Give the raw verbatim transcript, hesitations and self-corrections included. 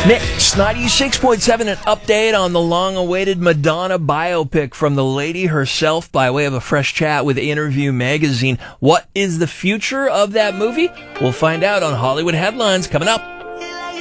Mix ninety-six point seven, an update on the long-awaited Madonna biopic from the lady herself by way of a fresh chat with Interview Magazine. What is the future of that movie? We'll find out on Hollywood Headlines coming up.